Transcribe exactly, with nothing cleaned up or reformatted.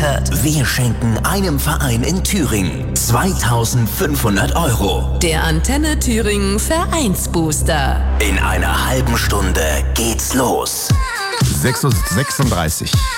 hört. Wir schenken einem Verein in Thüringen zweitausendfünfhundert Euro. Der Antenne Thüringen Vereinsbooster. In einer halben Stunde geht's los. sechs Uhr sechsunddreißig.